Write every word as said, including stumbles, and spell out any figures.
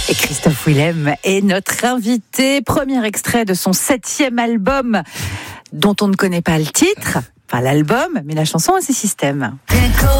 Et Christophe Willem est notre invité. Premier extrait de son septième album, dont on ne connaît pas le titre, enfin l'album, mais la chanson a ses systèmes.